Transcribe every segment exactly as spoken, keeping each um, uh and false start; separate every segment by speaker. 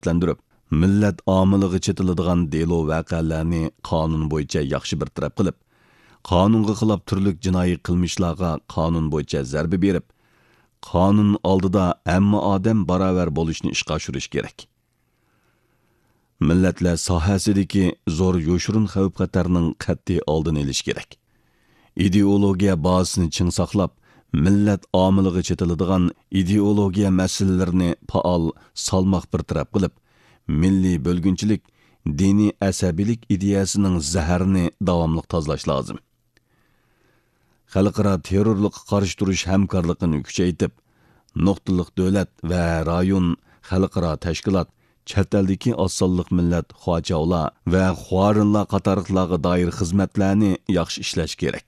Speaker 1: rag'batlantirib, millat omiliga chetiladigan delo voqealarni qonun bo'yicha yaxshi bir taraf qilib, qonunga xilof turli jinoiy qilmishlarga qonun bo'yicha zarba berib, qonun oldida hamma odam barobar bo'lishni ishga oshirish kerak. Millatlar sohasidagi zo'r yo'shurun xavf-xatarning qat'iy oldini olish kerak. Ideologiya bazasini ching saqlab, millat omiliga chetiladigan ideologiya masalalarini faol salmoq bir taraf qilib, milliy bo'lgunchilik, diniy asabiylik ideyasining zaharini davomli tozalash lozim. Xalqaro terrorlikqa qarshi turish hamkorligini kuchaytirib, nuqtaliq davlat va rayon xalqaro tashkilot, chet eldagi osonliq millat xo'javlar va xo'rinlar qatorliqlarga doir xizmatlarni yaxshi ishlash kerak.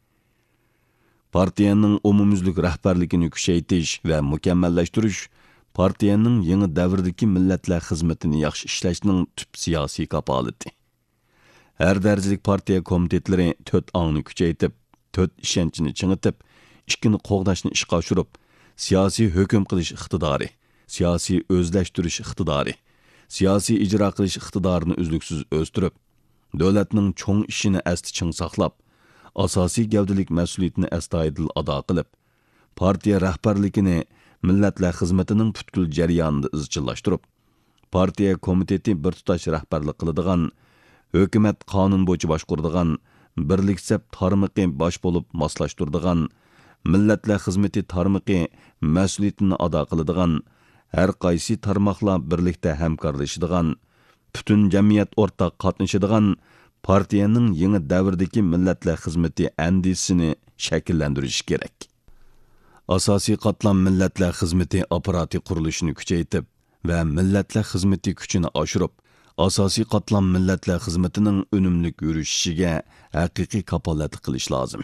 Speaker 1: Partiyaning umumyuzlik rahbarligini kuchaytirish va mukammallashtirish partiyaning yangi davrdagi millatlar xizmatini yaxshi ishlashning tub siyosiy kapolati. Har darajalik partiya komitetlari to'rt ongni kuchaytirib, to'rt ishonchni chingitib, ikkini qo'g'dashni ishga oshirib, siyosiy hukm qilish iqtidori, siyosiy o'zlashtirish iqtidori, siyosiy ijro qilish iqtidorini uzluksiz o'stirib, davlatning cho'ng ishini asti ching saqlab, asosiy gavdalik mas'uliyatni astoydil ado qilib, partiya rahbarligini millatlar xizmatining butkul jarayonida izchillashtirib, partiya komiteti bir tutash rahbarlik qiladigan, hukumat qonun bo'yicha boshquradigan, birliksab tarmoqi bosh bo'lib moslashtiradigan, millatlar xizmati tarmoqi mas'uliyatini ado qiladigan, har qaysi tarmoqlar birlikda hamkorlashadigan, butun jamiyat o'rtaq qatnashadigan partiyaning yangi davrdagi millatlar xizmati andisini shakllantirish kerak. Asosiy qatlam millatlar xizmati apparati qurilishini kuchaytirib va millatlar xizmati kuchini oshirib, asosiy qatlam millatlar xizmatining unumli yurishiga haqiqiy kapolatlik qilish lozim.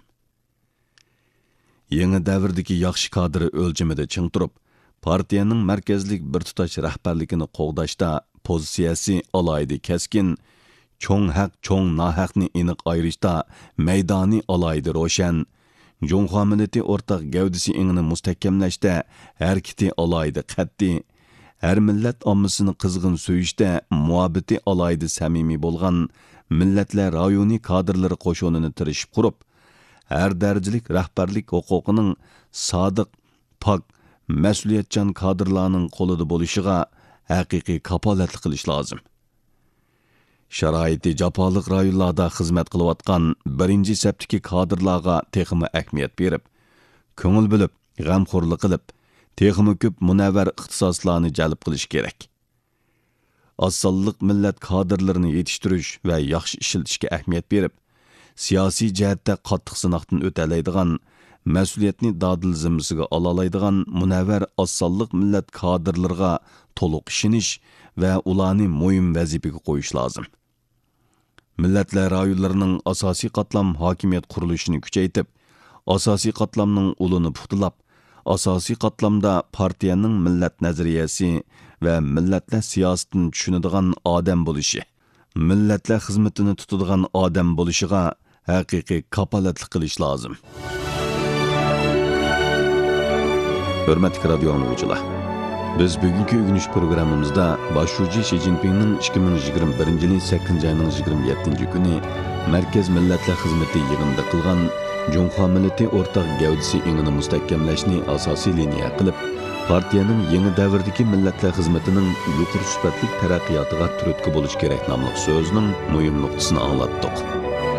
Speaker 1: Yangi davrdagi yaxshi kadri o'lchimida ching turib, partiyaning markazlik bir tutash rahbarligini qo'g'dashda pozitsiyasi alayda keskin, cho'ng haq cho'ng nohaqni aniq ayirishda maydoni alayda ro'shan, Junxo millati o'rtaq gavdisi ingini mustahkamlashda harakati alayda qat'iy, har millat ommasini qizg'in so'yishda muhabbati alayda samimiy bo'lgan millatlar rayoniy kadrlari qo'shonini tirishib qurib, har darajalik rahbarlik huquqining sodiq, pok, mas'uliyatchan kadrlarning qo'lida bo'lishiga haqiqiy kapolatlik qilish lozim. Sharoiti jafoliq rayonlarda xizmat qilayotgan birinchi saptiki kadrlarga texmi ahamiyat berib, ko'ngil bilib, g'amxo'rlik qilib, texmi ko'p munavvar ixtisoslarni jalb qilish kerak. Osonliq millat kadrlarini yetishtirish va yaxshi ishlatishga ahamiyat berib, siyosiy jihatda qattiq sinoqdan o'talaydigan, mas'uliyatni dadil zimmasiga olalaydigan munavvar osonliq millat kadrlarga to'liq ishonish va ularni muhim vazifaga qo'yish lozim. Millatlar rayonlarining asosiy qatlam hokimiyat qurilishini kuchaytirib, asosiy qatlamning ulini puxtalab, asosiy qatlamda partiyaning millat nazariyasi va millatlar siyosatini tushunadigan odam bo'lishi, millatlar xizmatini tutadigan odam bo'lishiga haqiqiy kapolatlik qilish lozim. Hurmatli radio dinləyicilər, biz bugungi o'rganish programmamizda boshlovchi Xi Jinpingning ikki ming yigirma birinchi yil sakkizinchi oyning yigirma yettinchi kuni Markaz Millatlar xizmati yig'inida qilgan Junxo millati o'rtaq gavdisi ingini mustahkamlashni asosiy liniya qilib, partiyaning yangi davrdagi millatlar xizmatining yuqori sifatli taraqqiyotiga turtki bo'lish kerak nomli so'zning muhim nuqtasini anglatdik.